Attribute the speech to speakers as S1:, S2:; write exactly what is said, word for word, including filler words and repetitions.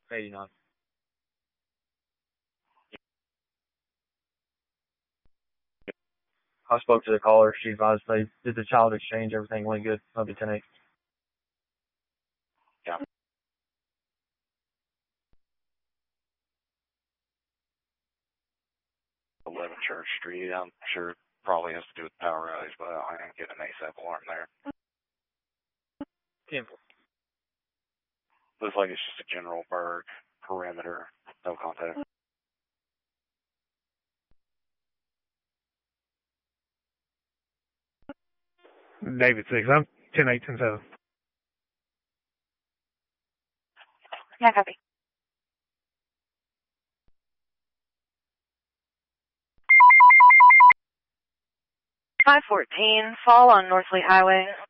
S1: eighty-nine. I spoke to the caller. She advised they did the child exchange. Everything went good. That'll be ten eight.
S2: Yeah. eleven Church Street. I'm sure it probably has to do with power outage, but I ain't getting an ASAP alarm there.
S1: ten four.
S2: Looks like it's just a general berg perimeter, no contact.
S3: David six. I'm ten eight, ten seven.
S4: Yeah, copy. five fourteen, fall on Northley Highway.